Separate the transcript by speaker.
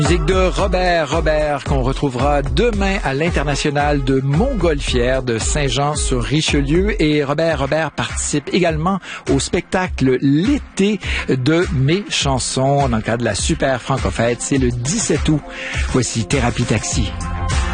Speaker 1: Musique de Robert, qu'on retrouvera demain à l'International de Montgolfière de Saint-Jean-sur-Richelieu. Et Robert participe également au spectacle L'été de mes chansons dans le cadre de la Super Francofête. C'est le 17 août. Voici Thérapie Taxi.